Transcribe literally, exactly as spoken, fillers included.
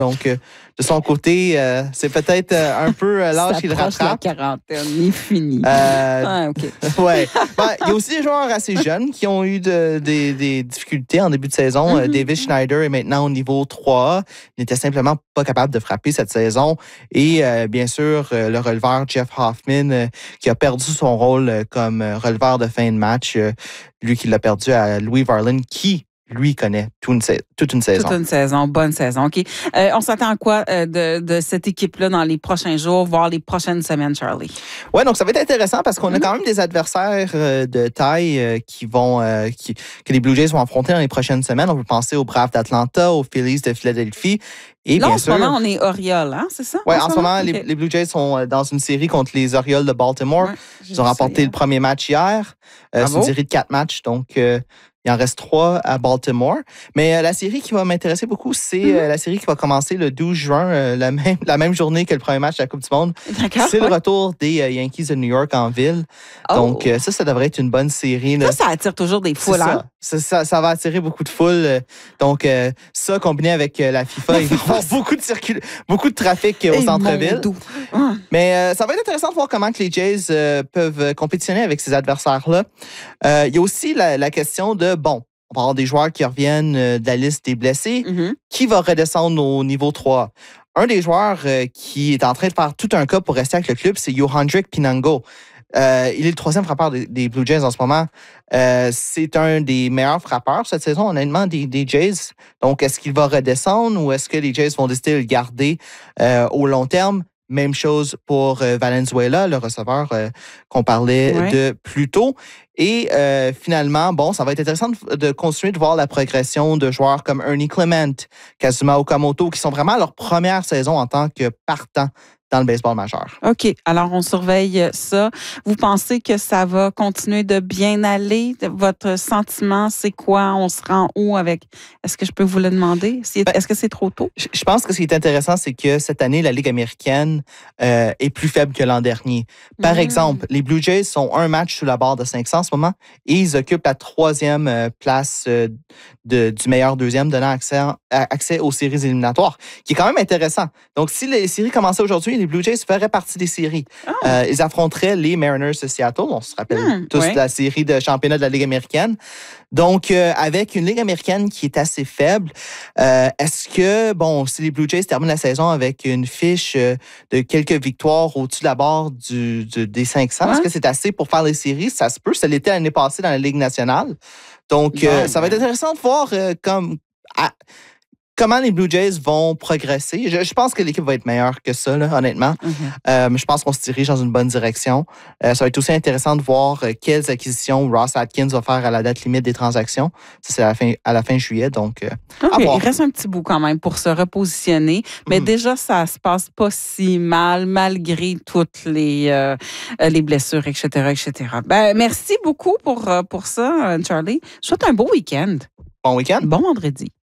Donc, euh, de son côté, euh, c'est peut-être euh, un peu euh, l'âge qu'il rattrape. La quarantaine, il est fini. Euh, ah, OK. ouais. Ben, il y a aussi des joueurs assez jeunes qui ont eu de, des, des difficultés en début de saison. Mm-hmm. David Schneider est maintenant au niveau trois A. Il n'était simplement pas capable de frapper cette saison. Et euh, bien sûr, euh, le releveur Jeff Hoffman, euh, qui a perdu son rôle euh, comme euh, releveur de fin de match, euh, lui qui l'a perdu à Louis Varland, qui lui connaît toute une, toute une saison. Toute une saison, bonne saison. OK. Euh, on s'attend à quoi euh, de, de cette équipe-là dans les prochains jours, voire les prochaines semaines, Charlie? Oui, donc ça va être intéressant parce qu'on mm-hmm. a quand même des adversaires euh, de taille euh, qui vont, euh, qui, que les Blue Jays vont affronter dans les prochaines semaines. On peut penser aux Braves d'Atlanta, aux Phillies de Philadelphie. Et Là, bien en ce sûr, moment, on est Orioles, hein, c'est ça? Oui, en, en ce moment, moment okay. les, les Blue Jays sont dans une série contre les Orioles de Baltimore. Ouais, ils ont remporté le premier match hier. Euh, c'est une série de quatre matchs, donc euh, il en reste trois à Baltimore. Mais euh, la série qui va m'intéresser beaucoup, c'est mm-hmm. euh, la série qui va commencer le douze juin, euh, la, même, la même journée que le premier match de la Coupe du Monde. C'est ouais. le retour des euh, Yankees de New York en ville. Oh. Donc euh, ça, ça devrait être une bonne série. Là. Ça, ça attire toujours des foules. Hein? Ça, ça, ça va attirer beaucoup de foules. Donc euh, ça, combiné avec euh, la FIFA, il va y avoir beaucoup de, circul... beaucoup de trafic euh, au centre-ville. Hum. Mais euh, ça va être intéressant de voir comment que les Jays euh, peuvent compétitionner avec ces adversaires-là. Euh, il y a aussi la, la question de bon, on va avoir des joueurs qui reviennent de la liste des blessés. Mm-hmm. Qui va redescendre au niveau trois? Un des joueurs euh, qui est en train de faire tout un cas pour rester avec le club, c'est Yohandrick Pinango. Euh, il est le troisième frappeur des, des Blue Jays en ce moment. Euh, c'est un des meilleurs frappeurs cette saison, honnêtement, des, des Jays. Donc, est-ce qu'il va redescendre ou est-ce que les Jays vont décider de le garder euh, au long terme? Même chose pour euh, Valenzuela, le receveur euh, qu'on parlait ouais. de plus tôt. Et euh, finalement, bon, ça va être intéressant de, de continuer de voir la progression de joueurs comme Ernie Clement, Kazuma Okamoto, qui sont vraiment à leur première saison en tant que partant dans le baseball majeur. OK. Alors, on surveille ça. Vous pensez que ça va continuer de bien aller? Votre sentiment, c'est quoi? On se rend où avec... Est-ce que je peux vous le demander? Est-ce ben, que c'est trop tôt? Je pense que ce qui est intéressant, c'est que cette année, la Ligue américaine euh, est plus faible que l'an dernier. Par mmh. exemple, les Blue Jays sont un match sous la barre de cinq cents en ce moment et ils occupent la troisième euh, place euh, de, du meilleur deuxième, donnant accès, accès aux séries éliminatoires, qui est quand même intéressant. Donc, si les séries commençaient aujourd'hui, les Blue Jays feraient partie des séries. Oh. Euh, ils affronteraient les Mariners de Seattle. On se rappelle mmh, tous ouais. la série de championnat de la Ligue américaine. Donc, euh, avec une Ligue américaine qui est assez faible, euh, est-ce que, bon, si les Blue Jays terminent la saison avec une fiche euh, de quelques victoires au-dessus de la barre du, du, des cinq cents, ouais. est-ce que c'est assez pour faire les séries? Ça se peut. Ça l'était l'année passée dans la Ligue nationale. Donc, ouais, euh, ça va être intéressant de voir euh, comme... À, comment les Blue Jays vont progresser. Je, je pense que l'équipe va être meilleure que ça, là, honnêtement. Mm-hmm. Euh, je pense qu'on se dirige dans une bonne direction. Euh, ça va être aussi intéressant de voir euh, quelles acquisitions Ross Atkins va faire à la date limite des transactions. Ça, c'est à la fin, à la fin juillet. Donc, euh, okay, il reste un petit bout quand même pour se repositionner. Mais mm-hmm. déjà, ça se passe pas si mal, malgré toutes les, euh, les blessures, et cetera, et cetera. Ben, merci beaucoup pour, pour ça, Charlie. Je souhaite un beau week-end. Bon week-end. Bon vendredi.